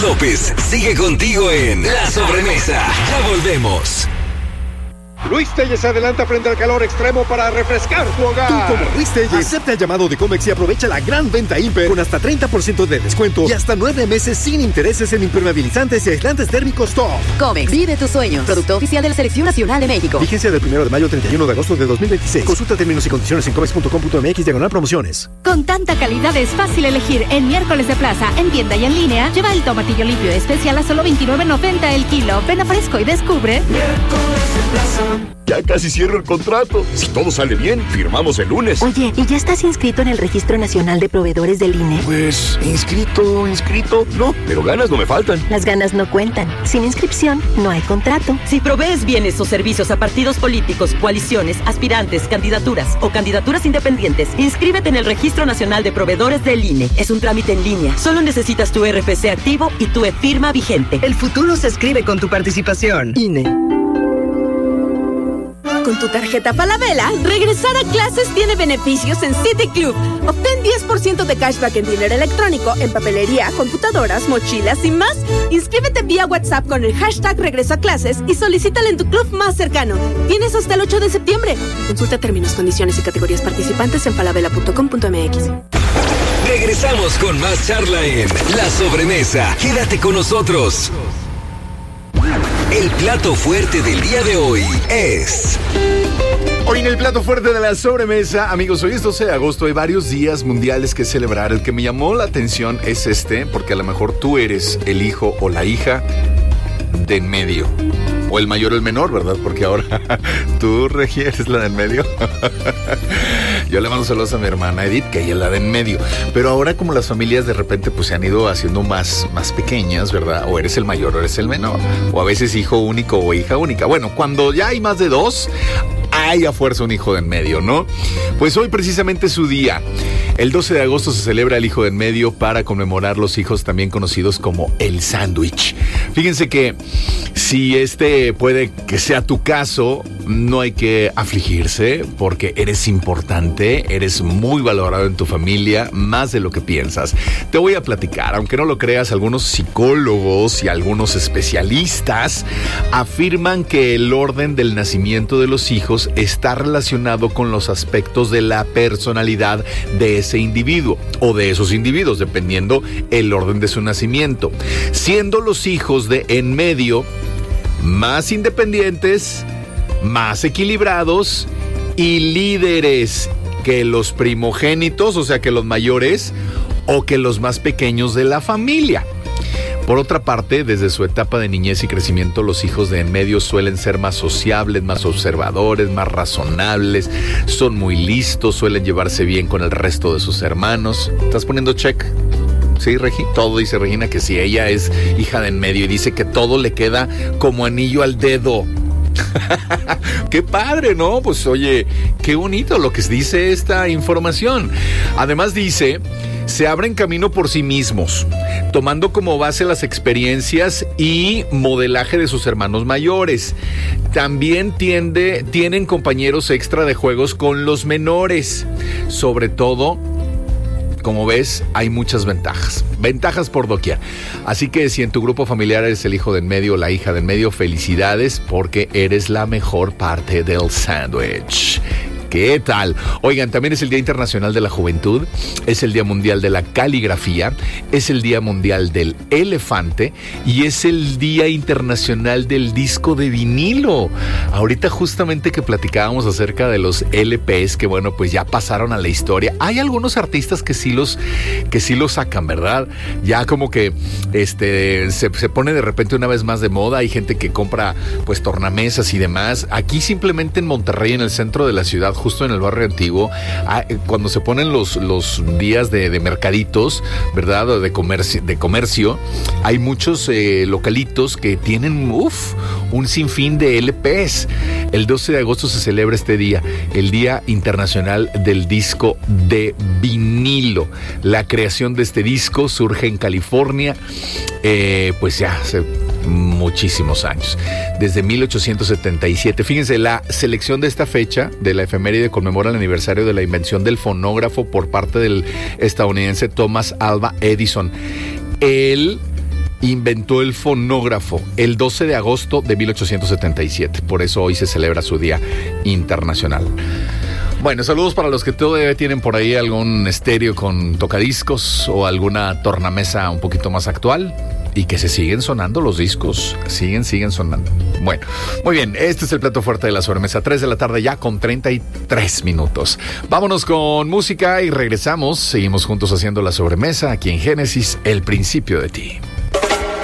López sigue contigo en La Sobremesa. Ya volvemos. Luis Telles se adelanta frente al calor extremo para refrescar tu hogar. Tú, como Luis Telles, acepta el llamado de Comex y aprovecha la gran venta Imper con hasta 30% de descuento y hasta 9 meses sin intereses en impermeabilizantes y aislantes térmicos top. Comex, vive tus sueños. Producto oficial de la Selección Nacional de México. Vigencia del 1 de mayo al 31 de agosto de 2026. Consulta términos y condiciones en comex.com.mx/promociones. Con tanta calidad es fácil elegir. En Miércoles de Plaza, en tienda y en línea, lleva el tomatillo limpio especial a solo $29.90 el kilo. Ven a Fresco y descubre. Miércoles de Plaza. Ya casi cierro el contrato. Si todo sale bien, firmamos el lunes. Oye, ¿y ya estás inscrito en el Registro Nacional de Proveedores del INE? Pues, inscrito, no, pero ganas no me faltan. Las ganas no cuentan. Sin inscripción, no hay contrato. Si provees bienes o servicios a partidos políticos, coaliciones, aspirantes, candidaturas o candidaturas independientes, inscríbete en el Registro Nacional de Proveedores del INE. Es un trámite en línea. Solo necesitas tu RFC activo y tu e-firma vigente. El futuro se escribe con tu participación. INE. Con tu tarjeta Falabella, regresar a clases tiene beneficios en City Club. Obtén 10% de cashback en dinero electrónico, en papelería, computadoras, mochilas y más. Inscríbete vía WhatsApp con el hashtag Regreso a Clases y solicítala en tu club más cercano. Tienes hasta el 8 de septiembre. Consulta términos, condiciones y categorías participantes en falabella.com.mx. Regresamos con más charla en La Sobremesa. Quédate con nosotros. El plato fuerte del día de hoy es... Hoy en el plato fuerte de la sobremesa, amigos, hoy es 12 de agosto, hay varios días mundiales que celebrar. El que me llamó la atención es porque a lo mejor tú eres el hijo o la hija de en medio. O el mayor o el menor, ¿verdad? Porque ahora tú, Regi, eres la de en medio. Yo le mando saludos a mi hermana Edith, que ella es la de en medio. Pero ahora como las familias de repente pues se han ido haciendo más pequeñas, ¿verdad? O eres el mayor o eres el menor. O a veces hijo único o hija única. Bueno, cuando ya hay más de dos, hay a fuerza un hijo de en medio, ¿no? Pues hoy precisamente es su día. El 12 de agosto se celebra el hijo de en medio para conmemorar los hijos también conocidos como el sándwich. Fíjense que si puede que sea tu caso, no hay que afligirse porque eres importante, eres muy valorado en tu familia, más de lo que piensas. Te voy a platicar, aunque no lo creas, algunos psicólogos y algunos especialistas afirman que el orden del nacimiento de los hijos está relacionado con los aspectos de la personalidad de ese individuo o de esos individuos, dependiendo el orden de su nacimiento, siendo los hijos de en medio más independientes, más equilibrados y líderes que los primogénitos, o sea que los mayores o que los más pequeños de la familia. Por otra parte, desde su etapa de niñez y crecimiento, los hijos de en medio suelen ser más sociables, más observadores, más razonables, son muy listos, suelen llevarse bien con el resto de sus hermanos. ¿Estás poniendo check? Sí, Regi, todo dice Regina que sí, ella es hija de en medio y dice que todo le queda como anillo al dedo. Qué padre, ¿no? Pues oye, qué bonito lo que dice esta información. Además dice, se abren camino por sí mismos, tomando como base las experiencias y modelaje de sus hermanos mayores. También tienen compañeros extra de juegos con los menores. Sobre todo, como ves, hay muchas ventajas por doquier. Así que si en tu grupo familiar eres el hijo de en medio o la hija de en medio, felicidades porque eres la mejor parte del sándwich. ¿Qué tal? Oigan, también es el Día Internacional de la Juventud, es el Día Mundial de la Caligrafía, es el Día Mundial del Elefante y es el Día Internacional del Disco de Vinilo. Ahorita justamente que platicábamos acerca de los LPs, que bueno, pues ya pasaron a la historia. Hay algunos artistas que sí los sacan, ¿verdad? Ya como que se pone de repente una vez más de moda. Hay gente que compra pues tornamesas y demás. Aquí simplemente en Monterrey, en el centro de la ciudad, justo en el barrio antiguo, cuando se ponen los días de mercaditos, ¿verdad? O de comercio, hay muchos localitos que tienen un sinfín de LPs. El 12 de agosto se celebra este día, el Día Internacional del Disco de Vinilo. La creación de este disco surge en California, pues ya hace muchísimos años, desde 1877. Fíjense, la selección de esta fecha de la efeméride conmemora el aniversario de la invención del fonógrafo por parte del estadounidense Thomas Alva Edison. Él inventó el fonógrafo el 12 de agosto de 1877. Por eso hoy se celebra su Día Internacional. Bueno, saludos para los que todavía tienen por ahí algún estéreo con tocadiscos o alguna tornamesa un poquito más actual y que se siguen sonando los discos. Siguen sonando. Bueno, muy bien, este es el plato fuerte de la sobremesa. 3 de la tarde ya con 33 minutos. Vámonos con música y regresamos. Seguimos juntos haciendo la sobremesa aquí en Génesis, el principio de ti.